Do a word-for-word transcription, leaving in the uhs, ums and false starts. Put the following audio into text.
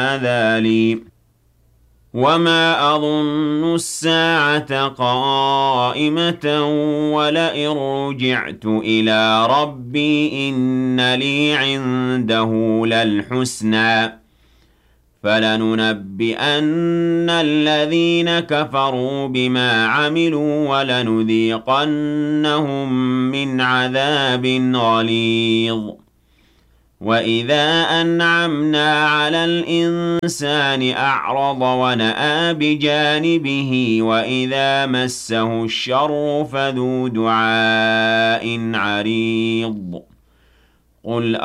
هذا لي وما أظن الساعة قائمة ولئن رجعت إلى ربي إن لي عنده للحسنى فلننبئن الذين كفروا بما عملوا ولنذيقنهم من عذاب غليظ وَإِذَا أَنْعَمْنَا عَلَى الْإِنسَانِ أَعْرَضَ وَنَأَىٰ بِجَانِبِهِ وَإِذَا مَسَّهُ الشَّرُّ فَذُو دُعَاءٍ عَرِيضٍ قُلْ